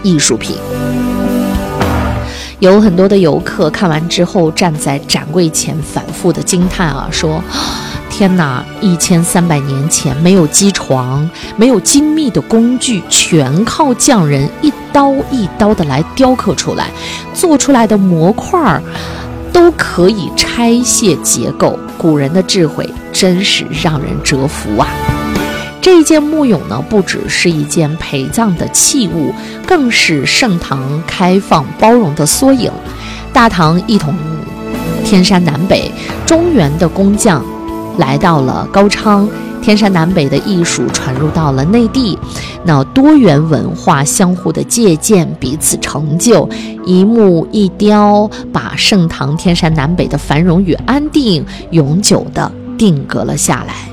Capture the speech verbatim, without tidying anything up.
艺术品。有很多的游客看完之后站在展柜前反复的惊叹啊，说天哪，一千三百年前没有机床，没有精密的工具，全靠匠人一刀一刀的来雕刻出来，做出来的模块都可以拆卸结构，古人的智慧真是让人折服啊。这一件木俑呢，不只是一件陪葬的器物，更是盛唐开放包容的缩影。大唐一统天山南北，中原的工匠来到了高昌，天山南北的艺术传入到了内地，那多元文化相互的借鉴，彼此成就，一木一雕，把盛唐天山南北的繁荣与安定永久地定格了下来。